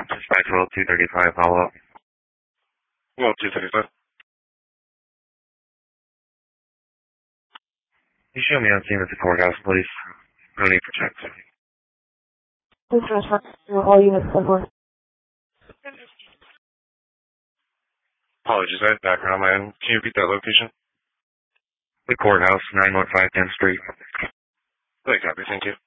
Dispatch well 235, follow up. Well, 235. You show me on scene at the courthouse, please. No need for checks. Please transfer all units 10-4. Apologies, I had background on my end. Can you repeat that location? The courthouse, 915 10th Street. Great copy, thank you.